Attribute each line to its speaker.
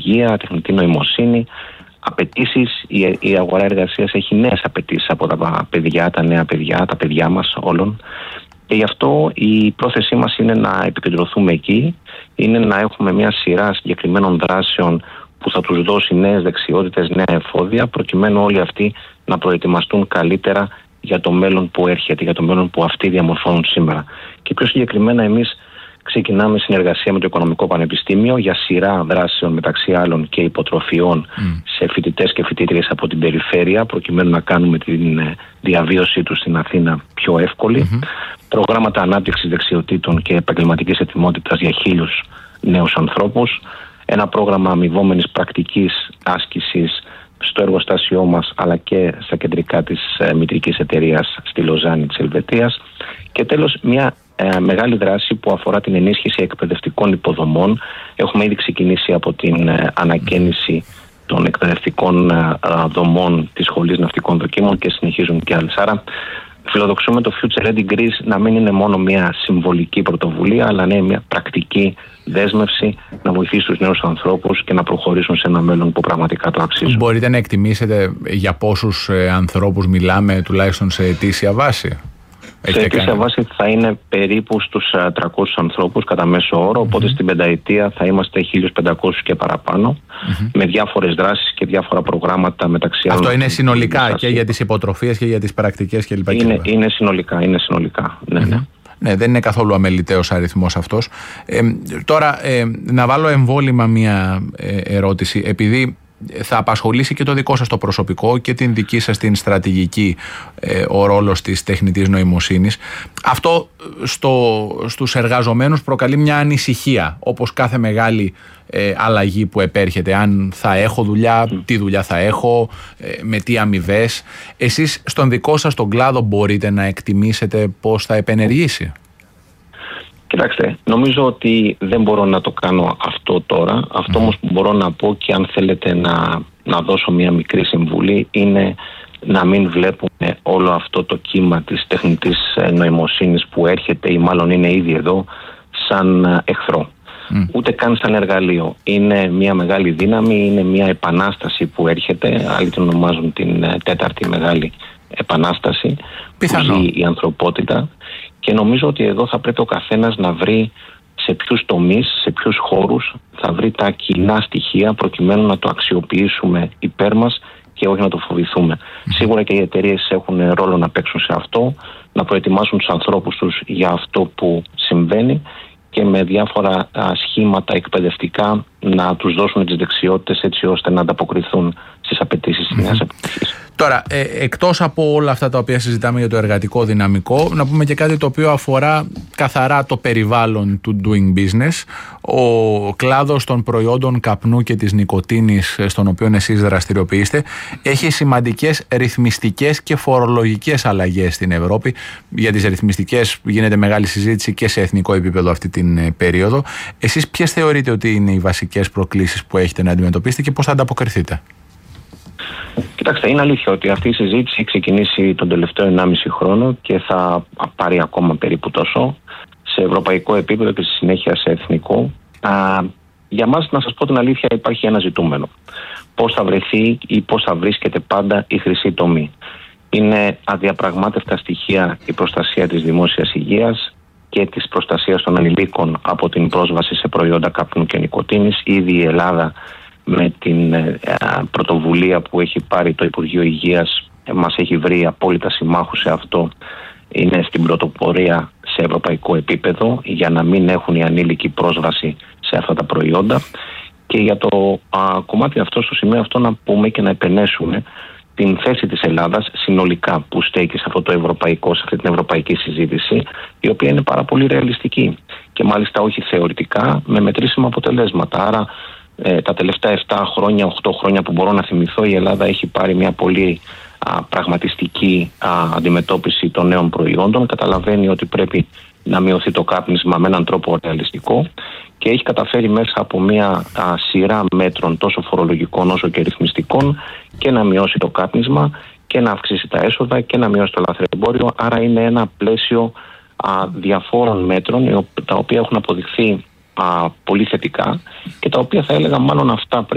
Speaker 1: ψυχολογία, τεχνητή νοημοσύνη, απαιτήσεις. Η αγορά εργασίας έχει νέες απαιτήσεις από τα παιδιά, τα νέα παιδιά, τα παιδιά μας όλων. Και γι' αυτό η πρόθεσή μας είναι να επικεντρωθούμε εκεί, είναι να έχουμε μια σειρά συγκεκριμένων δράσεων που θα τους δώσει νέες δεξιότητες, νέα εφόδια, προκειμένου όλοι αυτοί να προετοιμαστούν καλύτερα για το μέλλον που έρχεται, για το μέλλον που αυτοί διαμορφώνουν σήμερα. Και πιο συγκεκριμένα εμείς ξεκινάμε συνεργασία με το Οικονομικό Πανεπιστήμιο για σειρά δράσεων, μεταξύ άλλων και υποτροφιών σε φοιτητές και φοιτήτριες από την περιφέρεια, προκειμένου να κάνουμε την διαβίωσή τους στην Αθήνα πιο εύκολη. Προγράμματα ανάπτυξης δεξιοτήτων και επαγγελματικής ετοιμότητας για 1.000 νέους ανθρώπους. Ένα πρόγραμμα αμοιβόμενης πρακτικής άσκησης στο εργοστάσιό μας, αλλά και στα κεντρικά της μητρικής εταιρείας στη Λοζάνη της Ελβετίας. Και τέλος, μια μεγάλη δράση που αφορά την ενίσχυση εκπαιδευτικών υποδομών. Έχουμε ήδη ξεκινήσει από την ανακαίνιση των εκπαιδευτικών δομών της Σχολής Ναυτικών Δοκίμων και συνεχίζουν και άλλες. Άρα φιλοδοξούμε το Future Ready Greece να μην είναι μόνο μια συμβολική πρωτοβουλία, αλλά να είναι μια πρακτική δέσμευση να βοηθήσει τους νέους ανθρώπους και να προχωρήσουν σε ένα μέλλον που πραγματικά το αξίζουν.
Speaker 2: Μπορείτε να εκτιμήσετε για πόσους ανθρώπους μιλάμε, τουλάχιστον σε ετήσια βάση?
Speaker 1: Σε ετήσια βάση θα είναι περίπου στους 300 ανθρώπους κατά μέσο όρο, οπότε στην πενταετία θα είμαστε 1.500 και παραπάνω, με διάφορες δράσεις και διάφορα προγράμματα μεταξύ άλλων.
Speaker 2: Αυτό είναι συνολικά και για τις υποτροφίες και για τις πρακτικές κλπ.
Speaker 1: Είναι συνολικά. Ναι.
Speaker 2: Ναι, δεν είναι καθόλου αμεληταίος αριθμός αυτός. Τώρα, να βάλω εμβόλυμα μια ερώτηση, επειδή θα απασχολήσει και το δικό σας το προσωπικό και την δική σας την στρατηγική ο ρόλος της τεχνητής νοημοσύνης. Αυτό στους εργαζομένους προκαλεί μια ανησυχία, όπως κάθε μεγάλη αλλαγή που επέρχεται. Αν θα έχω δουλειά, τι δουλειά θα έχω, με τι αμοιβές. Εσείς στον δικό σας τον κλάδο μπορείτε να εκτιμήσετε πώς θα επενεργήσει?
Speaker 1: Κοιτάξτε, νομίζω ότι δεν μπορώ να το κάνω αυτό τώρα. Αυτό όμως που μπορώ να πω, και αν θέλετε να δώσω μια μικρή συμβουλή, είναι να μην βλέπουμε όλο αυτό το κύμα της τεχνητής νοημοσύνης που έρχεται ή μάλλον είναι ήδη εδώ σαν εχθρό. Ούτε καν σαν εργαλείο. Είναι μια μεγάλη δύναμη, είναι μια επανάσταση που έρχεται. Άλλοι την ονομάζουν την τέταρτη μεγάλη επανάσταση που ζει η ανθρωπότητα. Και νομίζω ότι εδώ θα πρέπει ο καθένας να βρει σε ποιους τομείς, σε ποιους χώρους θα βρει τα κοινά στοιχεία προκειμένου να το αξιοποιήσουμε υπέρ μας και όχι να το φοβηθούμε. Σίγουρα και οι εταιρείες έχουν ρόλο να παίξουν σε αυτό, να προετοιμάσουν τους ανθρώπους τους για αυτό που συμβαίνει και με διάφορα σχήματα εκπαιδευτικά να τους δώσουν τις δεξιότητες έτσι ώστε να ανταποκριθούν στις απαιτήσεις της νέας εποχής.
Speaker 2: Τώρα, εκτός από όλα αυτά τα οποία συζητάμε για το εργατικό δυναμικό, να πούμε και κάτι το οποίο αφορά καθαρά το περιβάλλον του doing business. Ο κλάδος των προϊόντων καπνού και της νικοτίνης, στον οποίο εσείς δραστηριοποιείστε, έχει σημαντικές ρυθμιστικές και φορολογικές αλλαγές στην Ευρώπη. Για τις ρυθμιστικές γίνεται μεγάλη συζήτηση και σε εθνικό επίπεδο αυτή την περίοδο. Εσείς ποιες θεωρείτε ότι είναι οι βασικές προκλήσεις που έχετε να αντιμετωπίσετε και πώς θα ανταποκριθείτε?
Speaker 1: Κοιτάξτε, είναι αλήθεια ότι αυτή η συζήτηση έχει ξεκινήσει τον τελευταίο 1,5 χρόνο και θα πάρει ακόμα περίπου τόσο σε ευρωπαϊκό επίπεδο και στη συνέχεια σε εθνικό. Για μας, να σας πω την αλήθεια, υπάρχει ένα ζητούμενο. Πώς θα βρεθεί ή πώς θα βρίσκεται πάντα η χρυσή τομή. Είναι αδιαπραγμάτευτα στοιχεία η προστασία της δημόσιας υγείας και της προστασίας των ανηλίκων από την πρόσβαση σε προϊόντα καπνού και νικοτίνης. Ήδη η Ελλάδα, με την πρωτοβουλία που έχει πάρει το Υπουργείο Υγείας, μας έχει βρει απόλυτα συμμάχους σε αυτό. Είναι στην πρωτοπορία σε ευρωπαϊκό επίπεδο για να μην έχουν οι ανήλικοι πρόσβαση σε αυτά τα προϊόντα. Και για το κομμάτι αυτό, στο σημείο αυτό, να πούμε και να επενέσουμε την θέση της Ελλάδας συνολικά που στέκει σε αυτό το ευρωπαϊκό, σε αυτή την ευρωπαϊκή συζήτηση, η οποία είναι πάρα πολύ ρεαλιστική και μάλιστα όχι θεωρητικά, με μετρήσιμα αποτελέσματα. Άρα τα τελευταία 7 χρόνια, 8 χρόνια που μπορώ να θυμηθώ, η Ελλάδα έχει πάρει μια πολύ πραγματιστική αντιμετώπιση των νέων προϊόντων. Καταλαβαίνει ότι πρέπει να μειωθεί το κάπνισμα με έναν τρόπο ρεαλιστικό και έχει καταφέρει μέσα από μια σειρά μέτρων τόσο φορολογικών όσο και ρυθμιστικών και να μειώσει το κάπνισμα και να αυξήσει τα έσοδα και να μειώσει το λαθρεμπόριο. Άρα είναι ένα πλαίσιο διαφόρων μέτρων τα οποία έχουν αποδειχθεί πολύ θετικά και τα οποία θα έλεγα μάλλον αυτά